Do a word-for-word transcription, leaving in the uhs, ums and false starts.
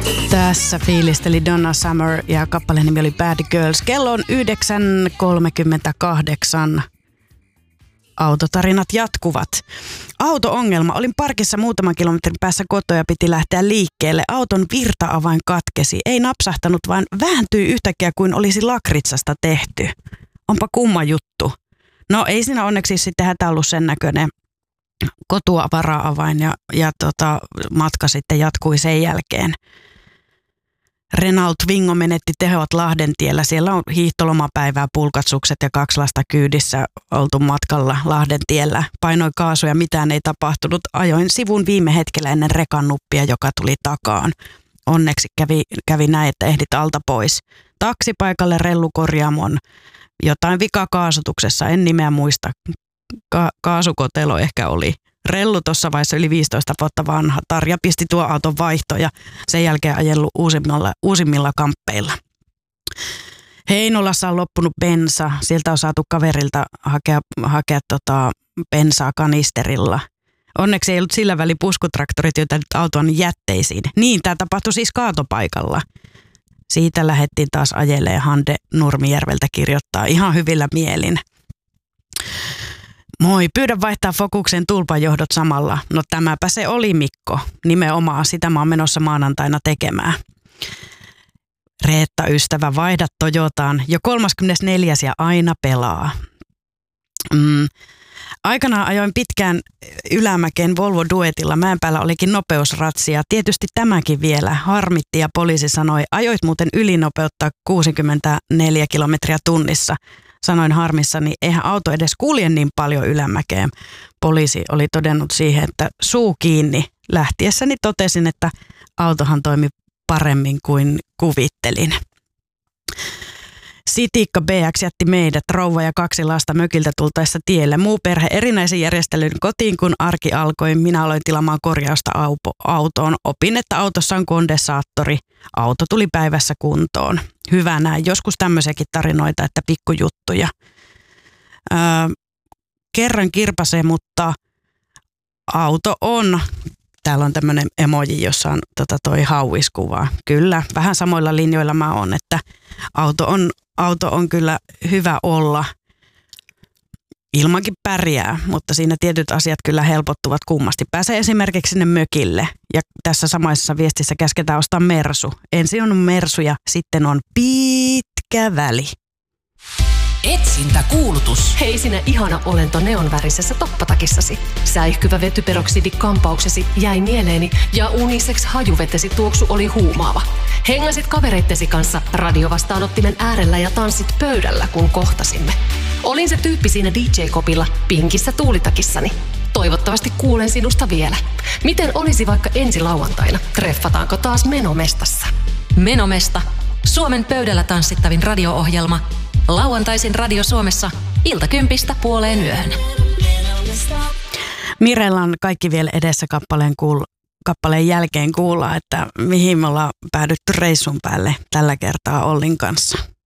Tässä fiilisteli Donna Summer ja kappaleen nimi oli Bad Girls. Kello on yhdeksän kolmekymmentäkahdeksan. Autotarinat jatkuvat. Auto-ongelma. Olin parkissa muutaman kilometrin päässä kotoa ja piti lähteä liikkeelle. Auton virta-avain katkesi. Ei napsahtanut, vaan vääntyi yhtäkkiä kuin olisi lakritsasta tehty. Onpa kumma juttu. No ei siinä onneksi sitten hätä ollut sen näköinen kotua vara-avain ja, ja tota, matka sitten jatkui sen jälkeen. Renault Twingo menetti tehot Lahdentiellä. Siellä on hiihtolomapäivää, pulkatsukset ja kaksi lasta kyydissä oltu matkalla Lahdentiellä. Painoi kaasuja, mitään ei tapahtunut. Ajoin sivun viime hetkellä ennen rekan nuppia, joka tuli takaan. Onneksi kävi, kävi näin, että ehdit alta pois. Taksipaikalle rellukorjaamon. Jotain vika kaasutuksessa, en nimeä muista. Ka- kaasukotelo ehkä oli. Rellu tuossa vaiheessa yli viisitoista vuotta vanha. Tarja pisti tuo auton vaihto ja sen jälkeen ajellut uusimmilla, uusimmilla kamppeilla. Heinolassa on loppunut bensa. Sieltä on saatu kaverilta hakea, hakea tota bensaa kanisterilla. Onneksi ei ollut sillä väli puskutraktorit, joita nyt auton jätteisiin. Niin, tämä tapahtui siis kaatopaikalla. Siitä lähdettiin taas ajelee. Hande Nurmijärveltä kirjoittaa ihan hyvillä mielin. Moi, pyydän vaihtaa fokuksen tulpajohdot samalla. No tämäpä se oli, Mikko. Nimenomaan sitä mä oon menossa maanantaina tekemään. Reetta, ystävä, vaihda Toyotaan. Jo kolmaskymmenesneljäs ja aina pelaa. Mm. Aikanaan ajoin pitkään ylämäkeen Volvo Duetilla. Mäenpäällä olikin nopeusratsia. Tietysti tämäkin vielä harmitti ja poliisi sanoi, ajoit muuten ylinopeutta kuusikymmentäneljä kilometriä tunnissa. Sanoin harmissani, eihän auto edes kulje niin paljon ylämäkeen. Poliisi oli todennut siihen, että suu kiinni. Lähtiessäni totesin, että autohan toimi paremmin kuin kuvittelin. Sitikka B X jätti meidät, rouva ja kaksi lasta mökiltä tultaessa tielle. Muu perhe erinäisen järjestelyn kotiin, kun arki alkoi. Minä aloin tilaamaan korjausta autoon. Opin, että autossa on kondensaattori. Auto tuli päivässä kuntoon. Hyvä näin. Joskus tämmöisiäkin tarinoita, että pikkujuttuja. Öö, kerran kirpasee, mutta auto on. Täällä on tämmöinen emoji, jossa on tota toi hauiskuva. Kyllä, vähän samoilla linjoilla mä oon, että auto on, auto on kyllä hyvä olla. Ilmankin pärjää, mutta siinä tietyt asiat kyllä helpottuvat kummasti. Pääsee esimerkiksi sinne mökille ja tässä samaisessa viestissä käsketään ostaa mersu. Ensin on mersu ja sitten on pitkä väli. Etsintäkuulutus. Hei sinä ihana olento neonvärisessä toppatakissasi. Säihkyvä vetyperoksidi-kampauksesi jäi mieleeni ja unisex hajuvetesi tuoksu oli huumaava. Hengasit kavereittesi kanssa radiovastaanottimen äärellä ja tanssit pöydällä, kun kohtasimme. Olin se tyyppi siinä D J-kopilla pinkissä tuulitakissani. Toivottavasti kuulen sinusta vielä. Miten olisi vaikka ensi lauantaina? Treffataanko taas Menomestassa? Menomesta. Suomen pöydällä tanssittavin radio-ohjelma. Lauantaisin Radio Suomessa iltakympistä puoleen yöhön. Mirellan Kaikki vielä edessä kappaleen, kuul- kappaleen jälkeen kuulla, että mihin me ollaan päädytty reissun päälle tällä kertaa Ollin kanssa.